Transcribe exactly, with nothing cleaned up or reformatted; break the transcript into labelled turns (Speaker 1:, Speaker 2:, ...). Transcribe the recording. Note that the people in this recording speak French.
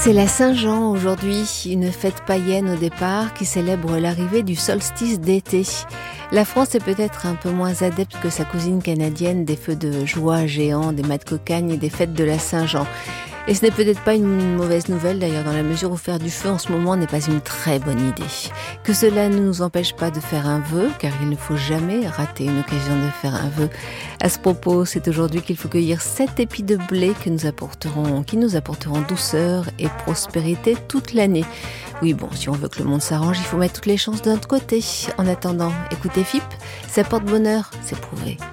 Speaker 1: C'est la Saint-Jean aujourd'hui, une fête païenne au départ qui célèbre l'arrivée du solstice d'été. La France est peut-être un peu moins adepte que sa cousine canadienne des feux de joie géants, des mâts de cocagne et des fêtes de la Saint-Jean. Et ce n'est peut-être pas une mauvaise nouvelle d'ailleurs, dans la mesure où faire du feu en ce moment n'est pas une très bonne idée. Que cela ne nous empêche pas de faire un vœu, car il ne faut jamais rater une occasion de faire un vœu. À ce propos, c'est aujourd'hui qu'il faut cueillir sept épis de blé que nous apporteront, qui nous apporteront douceur et prospérité toute l'année. Oui, bon, si on veut que le monde s'arrange, il faut mettre toutes les chances de notre côté. En attendant, écoutez F I P, ça porte bonheur, c'est prouvé.